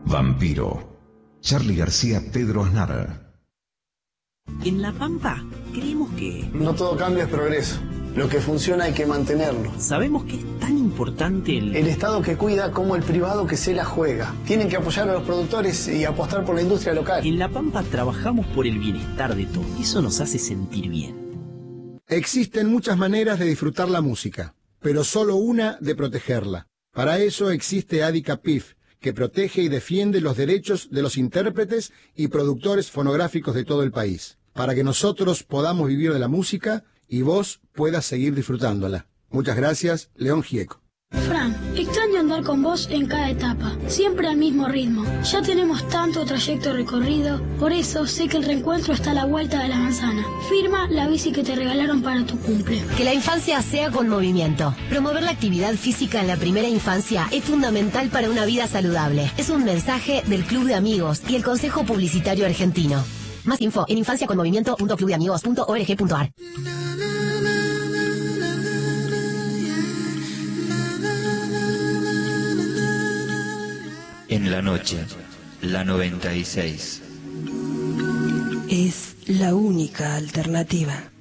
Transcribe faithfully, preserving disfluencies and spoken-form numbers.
Vampiro. Charly García, Pedro Aznar. En La Pampa creemos que... No todo cambio es progreso. Lo que funciona hay que mantenerlo. Sabemos que es tan importante el... El Estado que cuida como el privado que se la juega. Tienen que apoyar a los productores y apostar por la industria local. En La Pampa trabajamos por el bienestar de todos. Eso nos hace sentir bien. Existen muchas maneras de disfrutar la música, pero solo una de protegerla. Para eso existe Adica P I F, que protege y defiende los derechos de los intérpretes y productores fonográficos de todo el país, para que nosotros podamos vivir de la música y vos puedas seguir disfrutándola. Muchas gracias, León Gieco. Fran, extraño andar con vos en cada etapa, siempre al mismo ritmo. Ya tenemos tanto trayecto recorrido, por eso sé que el reencuentro está a la vuelta de la manzana. Firma la bici que te regalaron para tu cumple. Que la infancia sea con movimiento. Promover la actividad física en la primera infancia es fundamental para una vida saludable. Es un mensaje del Club de Amigos y el Consejo Publicitario Argentino. Más info en infancia con movimiento punto club de amigos punto org punto ar. En la noche, la noventa y seis. Es la única alternativa.